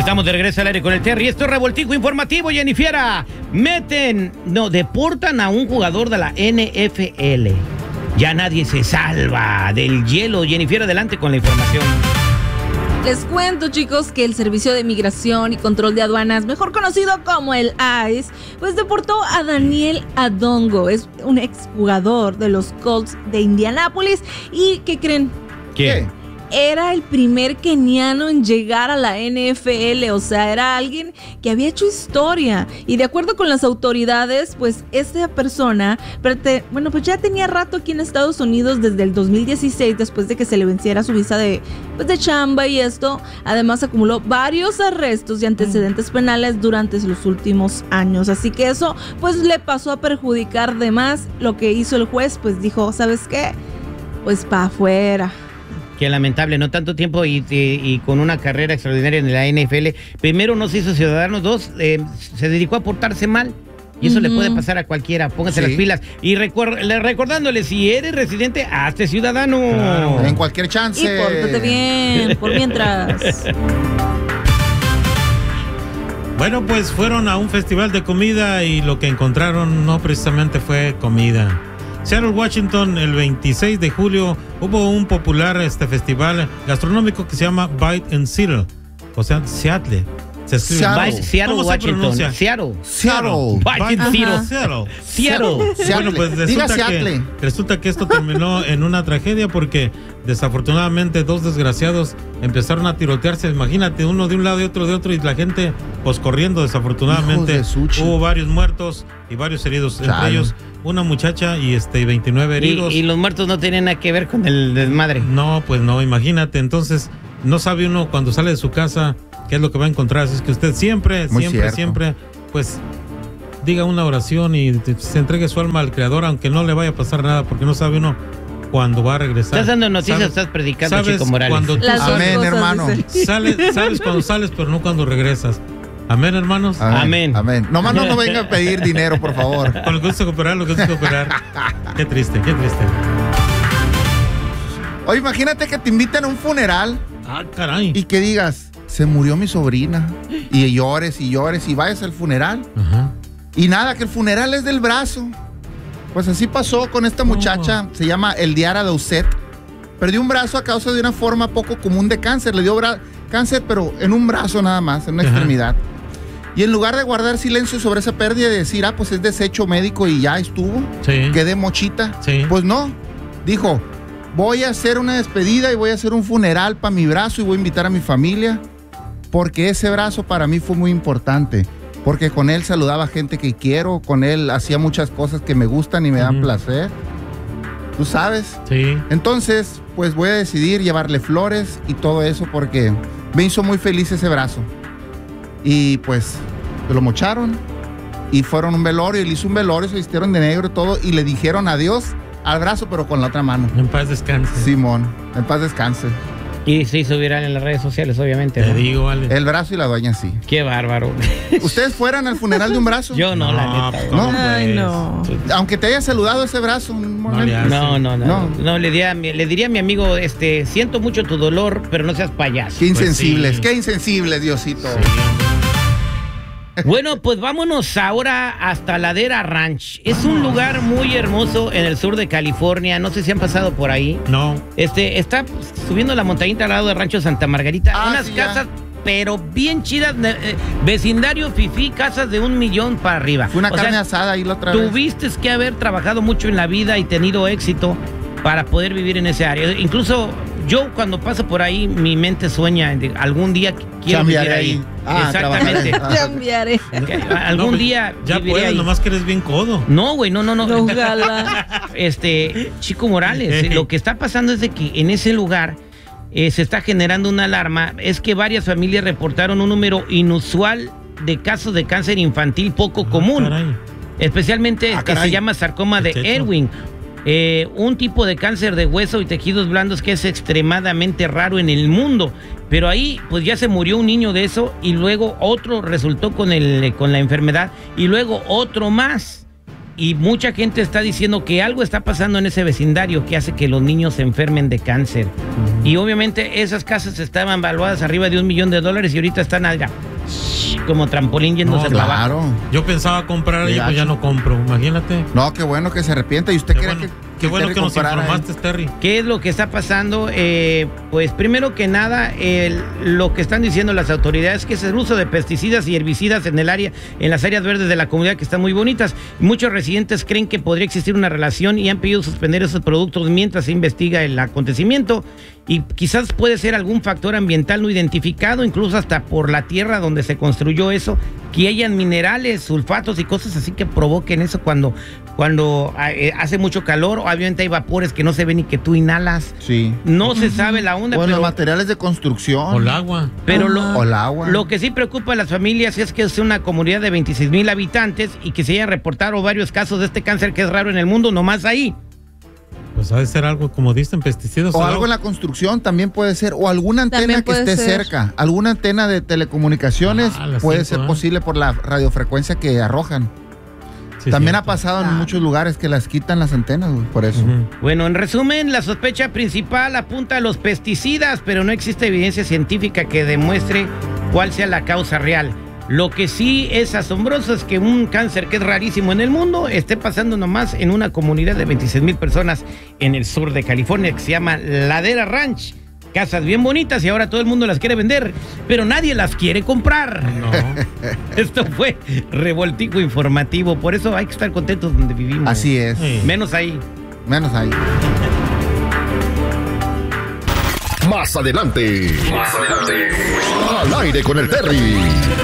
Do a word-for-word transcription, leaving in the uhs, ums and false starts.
Estamos de regreso al aire con el Terry. Esto es Revoltijo Informativo, Jennifiera. Meten, no, deportan a un jugador de la N F L. Ya nadie se salva del hielo. Jennifiera, adelante con la información. Les cuento, chicos, que el Servicio de Migración y Control de Aduanas, mejor conocido como el I C E, pues deportó a Daniel Adongo. Es un exjugador de los Colts de Indianápolis. ¿Y qué creen? ¿Qué? Era el primer keniano en llegar a la N F L, o sea, era alguien que había hecho historia. Y de acuerdo con las autoridades, pues esta persona, bueno, pues ya tenía rato aquí en Estados Unidos desde el dos mil dieciséis, después de que se le venciera su visa de, pues de chamba y esto. Además acumuló varios arrestos y antecedentes penales durante los últimos años. Así que eso, pues le pasó a perjudicar de más. Lo que hizo el juez, pues dijo, ¿sabes qué? Pues para afuera. Qué lamentable, no tanto tiempo y, y, y con una carrera extraordinaria en la N F L. Primero no se hizo ciudadano, dos, eh, se dedicó a portarse mal. Y eso uh-huh. le puede pasar a cualquiera, pónganse sí. las pilas. Y recuer- recordándole, si eres residente, hazte ciudadano. Claro. En cualquier chance. Y pórtate bien, por mientras. Bueno, pues fueron a un festival de comida y lo que encontraron no precisamente fue comida. Seattle, Washington, el veintiséis de julio hubo un popular este festival gastronómico que se llama Bite in Seattle, o sea, Seattle. Se escribe Seattle, Bite, Seattle, ¿Cómo Washington. se Seattle. Seattle. Bite in Seattle. Seattle. Seattle. Seattle. Bueno, pues resulta que, resulta que esto terminó en una tragedia porque desafortunadamente dos desgraciados empezaron a tirotearse. Imagínate, uno de un lado y otro de otro, y la gente pues corriendo. Desafortunadamente hubo varios muertos y varios heridos. Chale. Entre ellos una muchacha y este veintinueve heridos. Y, y los muertos no tienen nada que ver con el desmadre. No, pues no, imagínate. Entonces no sabe uno cuando sale de su casa qué es lo que va a encontrar. Así es que usted siempre, Muy siempre, cierto. siempre, pues diga una oración y se entregue su alma al Creador, aunque no le vaya a pasar nada, porque no sabe uno cuándo va a regresar. Estás dando noticias, ¿Sabes? Estás predicando, ¿Sabes Chico Morales. Cuando tú, Amén, hermano. Sales, sabes cuando sales, pero no cuando regresas. Amén, hermanos. Amén. Amén. Nomás no nos venga a pedir dinero, por favor. Con lo que gusta cooperar, lo que gusta cooperar. Qué triste, qué triste. Oye, imagínate que te inviten a un funeral. Ah, caray. Y que digas, se murió mi sobrina. Y llores y llores y vayas al funeral. Ajá. Y nada, que el funeral es del brazo. Pues así pasó con esta muchacha. Oh. Se llama Eldiara Doucet. Perdió un brazo a causa de una forma poco común de cáncer. Le dio bra- cáncer, pero en un brazo nada más, en una Ajá. extremidad. Y en lugar de guardar silencio sobre esa pérdida y decir, ah, pues es desecho médico y ya estuvo, sí. quedé mochita, sí. pues no, dijo, voy a hacer una despedida y voy a hacer un funeral para mi brazo y voy a invitar a mi familia, porque ese brazo para mí fue muy importante, porque con él saludaba a gente que quiero, con él hacía muchas cosas que me gustan y me dan uh-huh. placer, tú sabes. Sí. Entonces, pues voy a decidir llevarle flores y todo eso porque me hizo muy feliz ese brazo. Y pues lo mocharon y fueron a un velorio y le hizo un velorio, se vistieron de negro y todo y le dijeron adiós al brazo pero con la otra mano. En paz descanse. Simón, en paz descanse. Y se hizo viral en las redes sociales, obviamente. Te ¿no? digo, vale. El brazo y la dueña sí. Qué bárbaro. ¿Ustedes fueran al funeral de un brazo? Yo no, no la neta. ¿No? Ay, no. Aunque te haya saludado ese brazo. No, no, no, no, no. No, le diría, le diría a mi amigo, este, siento mucho tu dolor, pero no seas payaso. Qué insensibles, pues sí. qué insensibles, Diosito. Sí. Bueno, pues vámonos ahora hasta Ladera Ranch. Es un lugar muy hermoso en el sur de California. No sé si han pasado por ahí. No. Este, está subiendo la montañita al lado de Rancho Santa Margarita. Ah, unas sí, casas, ya. pero bien chidas. Eh, vecindario fifí, casas de un millón para arriba. Fue una o carne sea, asada ahí la otra vez. Tuviste que haber trabajado mucho en la vida y tenido éxito para poder vivir en ese área. Incluso yo cuando paso por ahí, mi mente sueña de algún día quiero Cambiaré vivir ahí. ahí. Ah, exactamente. Cambiaré. Algún no, día ya puedes, ahí. Nomás que eres bien codo. No, güey, no, no, no. Ojalá. Este, Chico Morales, lo que está pasando es de que en ese lugar eh, se está generando una alarma. Es que varias familias reportaron un número inusual de casos de cáncer infantil poco ah, común. Caray. Especialmente ah, que caray. se llama sarcoma de Ewing. Eh, un tipo de cáncer de hueso y tejidos blandos que es extremadamente raro en el mundo. Pero ahí pues ya se murió un niño de eso y luego otro resultó con, el, con la enfermedad y luego otro más. y mucha gente está diciendo que algo está pasando en ese vecindario que hace que los niños se enfermen de cáncer. Uh-huh. Y obviamente esas casas estaban valuadas arriba de un millón de dólares y ahorita están allá, como trampolín yéndose no, para claro. abajo. Yo pensaba comprar y pues ya no compro, imagínate. No, qué bueno que se arrepienta. ¿Y usted qué cree bueno, que... Qué bueno que nos informaste, Terry. ¿Qué es lo que está pasando? Eh, pues primero que nada, el, lo que están diciendo las autoridades es que es el uso de pesticidas y herbicidas en el área, en las áreas verdes de la comunidad que están muy bonitas. Muchos residentes creen que podría existir una relación y han pedido suspender esos productos mientras se investiga el acontecimiento. Y quizás puede ser algún factor ambiental no identificado, incluso hasta por la tierra donde se construyó eso, que hayan minerales, sulfatos y cosas así que provoquen eso cuando, cuando eh, hace mucho calor. Obviamente hay vapores que no se ven y que tú inhalas. Sí. No uh-huh. se sabe la onda. Bueno, pero, materiales de construcción. O el agua. Pero lo, o el agua. Lo que sí preocupa a las familias es que es una comunidad de veintiséis mil habitantes y que se hayan reportado varios casos de este cáncer que es raro en el mundo, nomás ahí. Pues ha de ser algo, como dicen, pesticidas. O algo en la construcción también puede ser. O alguna antena que esté ser. cerca. Alguna antena de telecomunicaciones ah, puede cinco, ser ¿eh? posible por la radiofrecuencia que arrojan. Sí, también cierto. ha pasado en ah. muchos lugares que las quitan las antenas, güey, por eso. Uh-huh. Bueno, en resumen, la sospecha principal apunta a los pesticidas, pero no existe evidencia científica que demuestre cuál sea la causa real. Lo que sí es asombroso es que un cáncer que es rarísimo en el mundo esté pasando nomás en una comunidad de veintiséis mil personas en el sur de California que se llama Ladera Ranch. Casas bien bonitas y ahora todo el mundo las quiere vender, pero nadie las quiere comprar. No. Esto fue Revoltijo Informativo, por eso hay que estar contentos donde vivimos. Así es. Sí. Menos ahí. Menos ahí. Más adelante. Más adelante. Al aire con el Terry.